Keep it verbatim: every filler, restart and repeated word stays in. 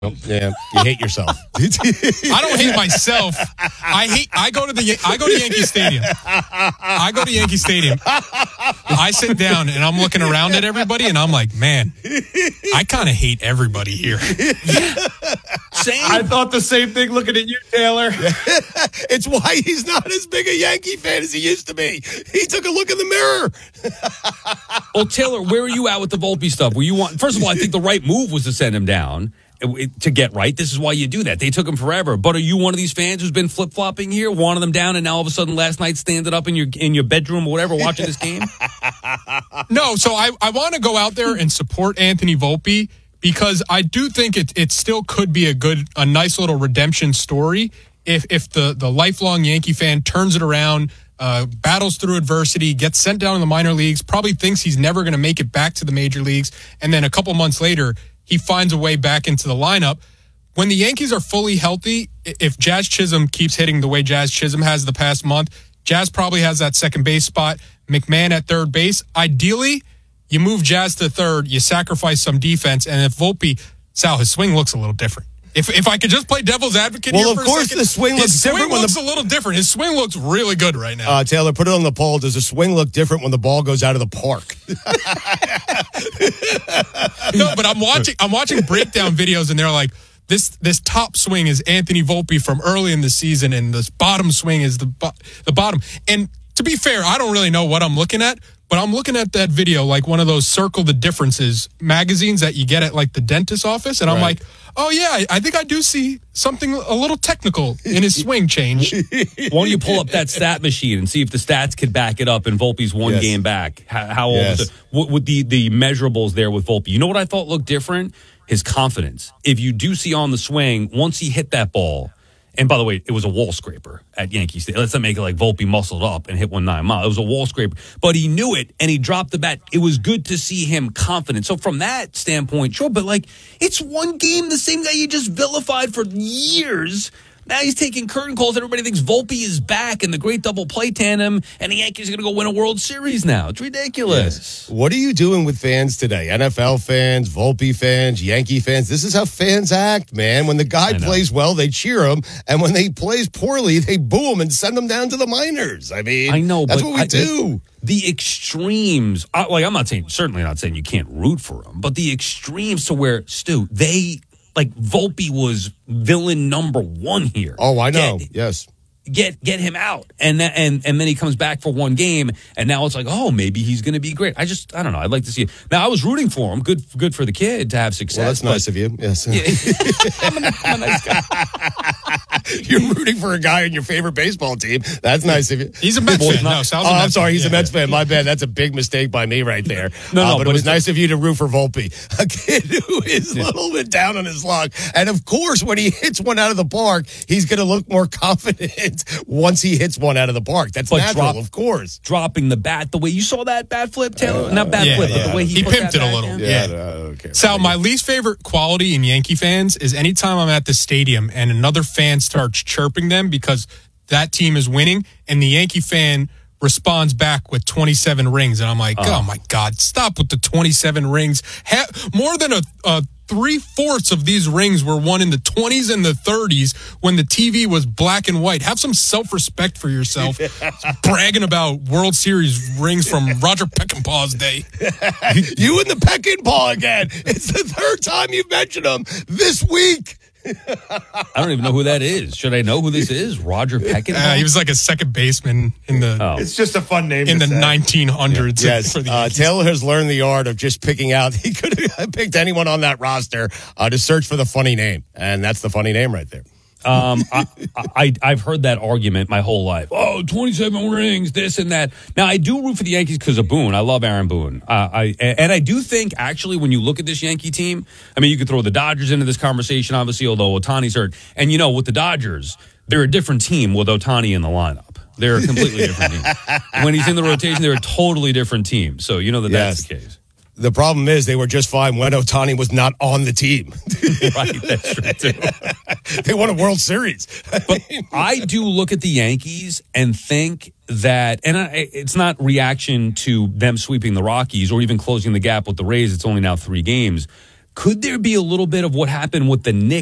Yeah, you hate yourself. I don't hate myself. I hate. I go to the. I go to Yankee Stadium. I go to Yankee Stadium. I sit down and I'm looking around at everybody and I'm like, man, I kind of hate everybody here. Same. I thought the same thing looking at you, Taylor. It's why he's not as big a Yankee fan as he used to be. He took a look in the mirror. Well, Taylor, where are you at with the Volpe stuff? Were you want? First of all, I think the right move was to send him down. To get right. This is why you do that. They took him forever. But are you one of these fans who's been flip-flopping here, wanting them down, and now all of a sudden last night standing up in your in your bedroom or whatever watching this game? No, so I, I want to go out there and support Anthony Volpe because I do think it it still could be a good, a nice little redemption story if if the, the lifelong Yankee fan turns it around, uh, battles through adversity, gets sent down in the minor leagues, probably thinks he's never going to make it back to the major leagues, and then a couple months later, he finds a way back into the lineup. When the Yankees are fully healthy, if Jazz Chisholm keeps hitting the way Jazz Chisholm has the past month, Jazz probably has that second base spot, McMahon at third base. Ideally, you move Jazz to third, you sacrifice some defense, and if Volpe, Sal, his swing looks a little different. If if I could just play devil's advocate well, here of for course a second, the swing looks his different swing when looks the a little different. His swing looks really good right now. Uh, Taylor, put it on the poll. Does the swing look different when the ball goes out of the park? No, but I'm watching. I'm watching breakdown videos, and they're like, "This this top swing is Anthony Volpe from early in the season, and this bottom swing is the bo- the bottom." And to be fair, I don't really know what I'm looking at, but I'm looking at that video like one of those circle the differences magazines that you get at like the dentist's office, and I'm Right. like, oh yeah, I, I think I do see something a little technical in his swing change. Why don't you pull up that stat machine and see if the stats could back it up in Volpe's one Yes. game back? How, how old Yes. is it? What would the, the measurables there with Volpe? You know what I thought looked different? His confidence. If you do see on the swing, once he hit that ball, and by the way, it was a wall scraper at Yankee Stadium. Let's not make it like Volpe muscled up and hit one nine mile. It was a wall scraper, but he knew it and he dropped the bat. It was good to see him confident. So from that standpoint, sure, but like it's one game, the same guy you just vilified for years. Now he's taking curtain calls. Everybody thinks Volpe is back and the great double play tandem, and the Yankees are going to go win a World Series now. It's ridiculous. Yes. What are you doing with fans today? N F L fans, Volpe fans, Yankee fans. This is how fans act, man. When the guy plays well, they cheer him, and when he plays poorly, they boo him and send him down to the minors. I mean, I know, that's but what we I, do. The extremes, I, like I'm not saying, certainly not saying you can't root for them, but the extremes to where, Stu, they, like Volpe was villain number one here. Oh, I know. Get, yes. Get get him out, and that, and and then he comes back for one game, and now it's like, oh, maybe he's going to be great. I just, I don't know. I'd like to see it. Now I was rooting for him. Good, good for the kid to have success. Well, that's nice of you. Yes. Yeah. I'm, a, I'm a nice guy. You're rooting for a guy in your favorite baseball team. That's nice of you. He's a Mets fan. No, Sal's a oh, Mets I'm sorry. fan. He's Yeah. a Mets fan. My bad. That's a big mistake by me right there. No, no, uh, but, but it was it's nice of you to root for Volpe, a kid who is a little bit down on his luck. And of course, when he hits one out of the park, he's going to look more confident once he hits one out of the park. That's But natural, drop- of course. Dropping the bat, the way you saw that bat flip, Taylor, not bat yeah, flip, yeah. but the way he, He put pimped that it a bat little. down. Yeah. no, I don't care. Sal, my least favorite quality in Yankee fans is anytime I'm at the stadium and another fan starts chirping them because that team is winning, and the Yankee fan responds back with twenty-seven rings, and I'm like, oh, oh my God, stop with the twenty-seven rings. Ha- more than a, a three-fourths of these rings were won in the twenties and the thirties when the T V was black and white. Have some self-respect for yourself. Bragging about World Series rings from Roger Peckinpah's day. You and the Peckinpah again. It's the third time you've mentioned him this week. I don't even know who that is. Should I know who this is? Roger Peckinpah? Uh, he was like a second baseman in the Oh. It's just a fun name in to the say. nineteen hundreds. Yes, For the uh, Yankees. Taylor has learned the art of just picking out. He could have picked anyone on that roster uh, to search for the funny name, and that's the funny name right there. Um, I, I, I've heard that argument my whole life. Oh, twenty-seven rings, this and that. Now, I do root for the Yankees because of Boone. I love Aaron Boone. Uh, I And I do think, actually, when you look at this Yankee team, I mean, you could throw the Dodgers into this conversation, obviously, although Ohtani's hurt. And, you know, with the Dodgers, they're a different team with Ohtani in the lineup. They're a completely different team. When he's in the rotation, they're a totally different team. So, you know that Yes. that's the case. The problem is they were just fine when Ohtani was not on the team. Right, that's true, too. They won a World Series. But I do look at the Yankees and think that, and I, it's not reaction to them sweeping the Rockies or even closing the gap with the Rays. It's only now three games. Could there be a little bit of what happened with the Knicks